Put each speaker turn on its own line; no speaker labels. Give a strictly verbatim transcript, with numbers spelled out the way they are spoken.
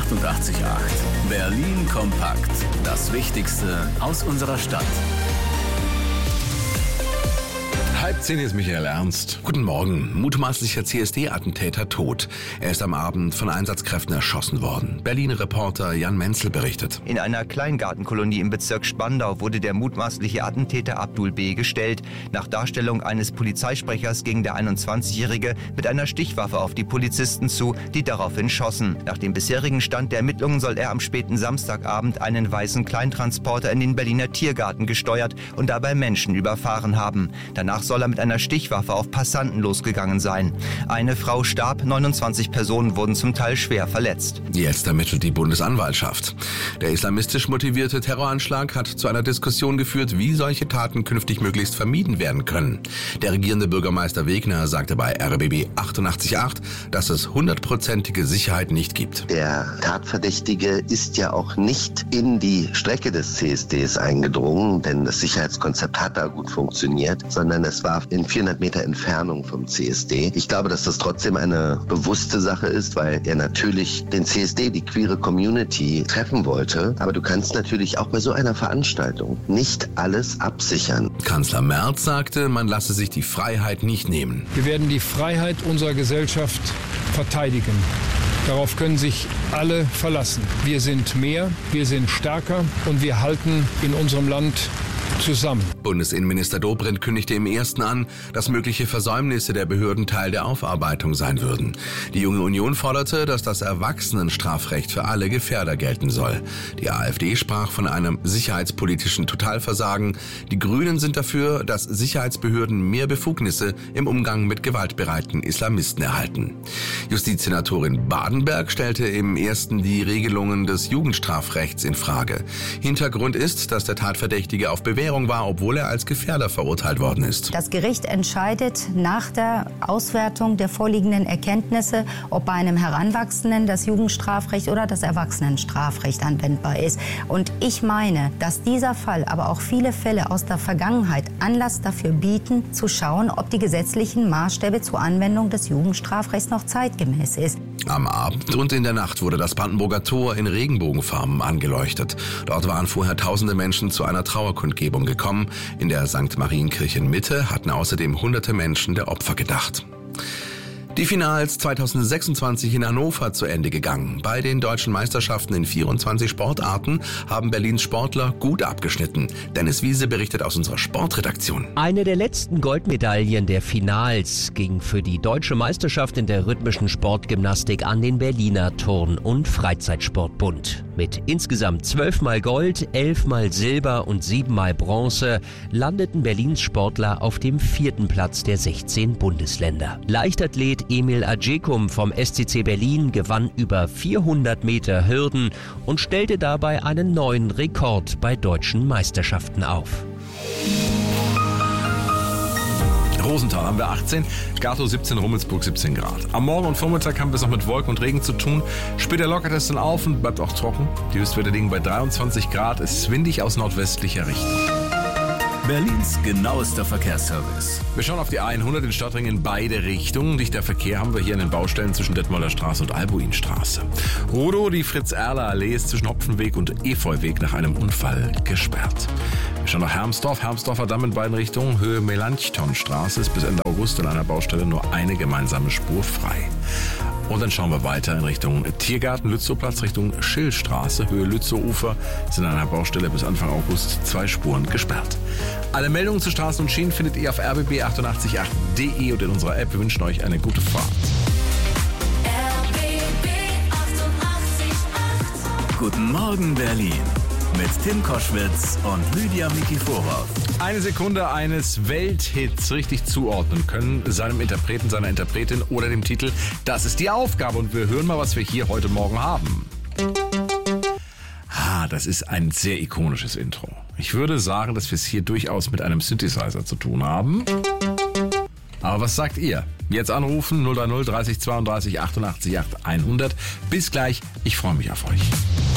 achtundachtzig Komma acht. Berlin kompakt. Das Wichtigste aus unserer Stadt.
Halb zehn ist Michael Ernst. Guten Morgen. Mutmaßlicher C S D-Attentäter tot. Er ist am Abend von Einsatzkräften erschossen worden. Berlin-Reporter Jan Menzel berichtet.
In einer Kleingartenkolonie im Bezirk Spandau wurde der mutmaßliche Attentäter Abdul B. gestellt. Nach Darstellung eines Polizeisprechers ging der einundzwanzigjährige mit einer Stichwaffe auf die Polizisten zu, die daraufhin schossen. Nach dem bisherigen Stand der Ermittlungen soll er am späten Samstagabend einen weißen Kleintransporter in den Berliner Tiergarten gesteuert und dabei Menschen überfahren haben. Danach soll er mit einer Stichwaffe auf Passanten losgegangen sein. Eine Frau starb, neunundzwanzig Personen wurden zum Teil schwer verletzt.
Jetzt ermittelt die Bundesanwaltschaft. Der islamistisch motivierte Terroranschlag hat zu einer Diskussion geführt, wie solche Taten künftig möglichst vermieden werden können. Der regierende Bürgermeister Wegner sagte bei R B B achtundachtzig Komma acht, dass es hundertprozentige Sicherheit nicht gibt.
Der Tatverdächtige ist ja auch nicht in die Strecke des C S Ds eingedrungen, denn das Sicherheitskonzept hat da gut funktioniert, sondern es war in vierhundert Meter Entfernung vom C S D. Ich glaube, dass das trotzdem eine bewusste Sache ist, weil er natürlich den C S D, die queere Community, treffen wollte. Aber du kannst natürlich auch bei so einer Veranstaltung nicht alles absichern.
Kanzler Merz sagte, man lasse sich die Freiheit nicht nehmen.
Wir werden die Freiheit unserer Gesellschaft verteidigen. Darauf können sich alle verlassen. Wir sind mehr, wir sind stärker und wir halten in unserem Land zusammen.
Bundesinnenminister Dobrindt kündigte im ersten an, dass mögliche Versäumnisse der Behörden Teil der Aufarbeitung sein würden. Die Junge Union forderte, dass das Erwachsenenstrafrecht für alle Gefährder gelten soll. Die AfD sprach von einem sicherheitspolitischen Totalversagen. Die Grünen sind dafür, dass Sicherheitsbehörden mehr Befugnisse im Umgang mit gewaltbereiten Islamisten erhalten. Justizsenatorin Badenberg stellte im ersten die Regelungen des Jugendstrafrechts in Frage. Hintergrund ist, dass der Tatverdächtige auf Bewährung war, obwohl er als Gefährder verurteilt worden ist.
Das Gericht entscheidet nach der Auswertung der vorliegenden Erkenntnisse, ob bei einem Heranwachsenden das Jugendstrafrecht oder das Erwachsenenstrafrecht anwendbar ist. Und ich meine, dass dieser Fall, aber auch viele Fälle aus der Vergangenheit Anlass dafür bieten, zu schauen, ob die gesetzlichen Maßstäbe zur Anwendung des Jugendstrafrechts noch zeitgemäß ist.
Am Abend und in der Nacht wurde das Brandenburger Tor in Regenbogenfarben angeleuchtet. Dort waren vorher tausende Menschen zu einer Trauerkundgebung gekommen. In der Sankt Marienkirche in Mitte hatten außerdem hunderte Menschen der Opfer gedacht. Die Finals zweitausendsechsundzwanzig in Hannover zu Ende gegangen. Bei den deutschen Meisterschaften in vierundzwanzig Sportarten haben Berlins Sportler gut abgeschnitten. Dennis Wiese berichtet aus unserer Sportredaktion.
Eine der letzten Goldmedaillen der Finals ging für die deutsche Meisterschaft in der rhythmischen Sportgymnastik an den Berliner Turn- und Freizeitsportbund. Mit insgesamt zwölfmal Gold, elfmal Silber und siebenmal Bronze landeten Berlins Sportler auf dem vierten Platz der sechzehn Bundesländer. Leichtathlet Emil Ajekum vom S C C Berlin gewann über vierhundert Meter Hürden und stellte dabei einen neuen Rekord bei deutschen Meisterschaften auf.
Rosenthal haben wir achtzehn, Gatow siebzehn, Rummelsburg siebzehn Grad. Am Morgen und Vormittag haben wir es noch mit Wolken und Regen zu tun. Später lockert es dann auf und bleibt auch trocken. Die Höchstwerte liegen bei dreiundzwanzig Grad. Es ist windig aus nordwestlicher Richtung.
Berlins genauester Verkehrsservice.
Wir schauen auf die hundert in Stadtring in beide Richtungen. Dichter Verkehr haben wir hier an den Baustellen zwischen Detmolder Straße und Albuinstraße. Rodow, die Fritz-Erler-Allee ist zwischen Hopfenweg und Efeuweg nach einem Unfall gesperrt. Wir schauen nach Hermsdorf, Hermsdorfer Damm in beiden Richtungen. Höhe Melanchthonstraße ist bis Ende August an einer Baustelle nur eine gemeinsame Spur frei. Und dann schauen wir weiter in Richtung Tiergarten, Lützowplatz, Richtung Schillstraße, Höhe Lützow-Ufer sind an einer Baustelle bis Anfang August zwei Spuren gesperrt. Alle Meldungen zu Straßen und Schienen findet ihr auf r b b achtundachtzig Komma acht punkt d e und in unserer App. Wir wünschen euch eine gute Fahrt.
R B B achtundachtzig Komma acht. Guten Morgen Berlin mit Tim Koschwitz und Lydia Mikiforov.
Eine Sekunde eines Welthits richtig zuordnen können, seinem Interpreten, seiner Interpretin oder dem Titel. Das ist die Aufgabe und wir hören mal, was wir hier heute Morgen haben. Ah, das ist ein sehr ikonisches Intro. Ich würde sagen, dass wir es hier durchaus mit einem Synthesizer zu tun haben. Aber was sagt ihr? Jetzt anrufen null drei null dreißig zweiunddreißig achtundachtzig acht hundert. Bis gleich, ich freue mich auf euch.